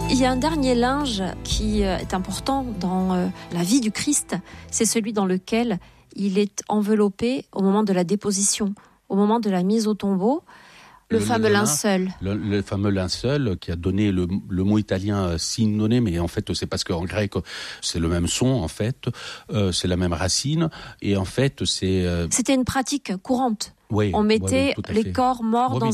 Il y a un dernier linge qui est important dans la vie du Christ, c'est celui dans lequel il est enveloppé au moment de la déposition, au moment de la mise au tombeau, le fameux linceul. Le fameux linceul qui a donné le mot italien sinone, mais en fait c'est parce qu'en grec c'est le même son en fait, c'est la même racine et en fait c'est... C'était une pratique courante. Oui, on mettait oui, les corps morts dans